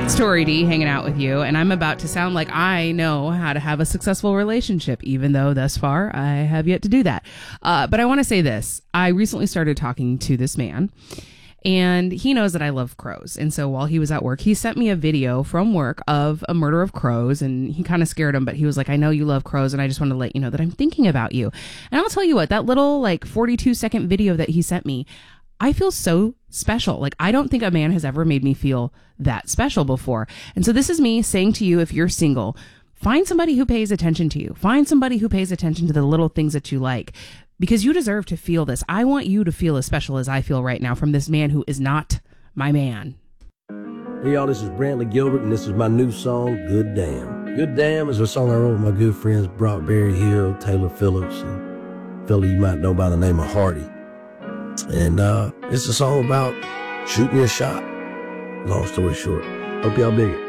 Tori D hanging out with you, and I'm about to sound like I know how to have a successful relationship, even though thus far I have yet to do that. But I want to say this. I recently started talking to this man, and he knows that I love crows. And so while he was at work, he sent me a video from work of a murder of crows, and he kind of scared him, but he was like, I know you love crows, and I just want to let you know that I'm thinking about you. And I'll tell you what, that little 42-second video that he sent me, I feel so special. Like, I don't think a man has ever made me feel that special before. And so this is me saying to you, if you're single, find somebody who pays attention to you. Find somebody who pays attention to the little things that you like, because you deserve to feel this. I want you to feel as special as I feel right now from this man who is not my man. Hey y'all, this is Brantley Gilbert, and this is my new song, Good Damn. Good Damn is a song I wrote with my good friends Brock Berry-Hill, Taylor Phillips, and a fella you might know by the name of Hardy. And it's a song about shooting your shot. Long story short. Hope y'all dig it.